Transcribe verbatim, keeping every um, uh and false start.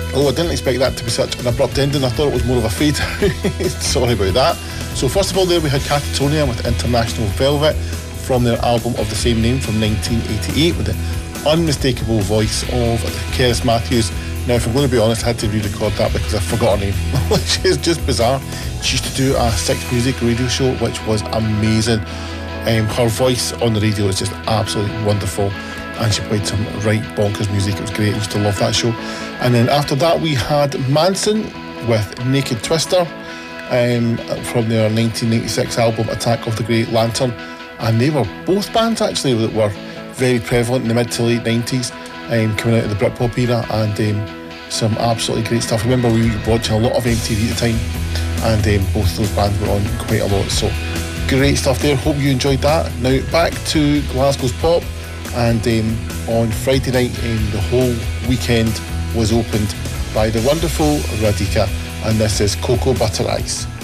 Oh, I didn't expect that to be such an abrupt ending. I thought it was more of a fade. Sorry about that. So first of all there we had Catatonia with International Velvet from their album of the same name from nineteen eighty-eight with the unmistakable voice of Keris Matthews. Now if I'm going to be honest, I had to re-record that because I forgot her name, which is just bizarre. She used to do a Six Music radio show which was amazing. Um, her voice on the radio is just absolutely wonderful, and she played some right bonkers music. It was great. I used to love that show. And then after that we had Manson with Naked Twister um, from their nineteen ninety-six album Attack of the Great Lantern, and they were both bands actually that were very prevalent in the mid to late nineties, um, coming out of the Britpop era, and um, some absolutely great stuff. I remember we were watching a lot of M T V at the time, and um, both those bands were on quite a lot, so great stuff there. Hope you enjoyed that. Now back to Glasgow's Pop, and um, on Friday night um, the whole weekend was opened by the wonderful Radhika, and this is Cocoa Butter Ice.